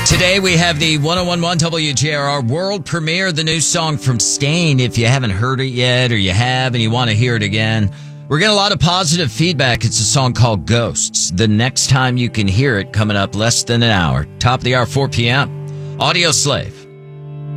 Today we have the 101.1 WJRR world premiere of the new song from Staind. If you haven't heard it yet, or you have and you want to hear it again, we're getting a lot of positive feedback. It's a song called Ghosts. The next time you can hear it, coming up less than an hour. Top of the hour, 4 p.m. Audio Slave.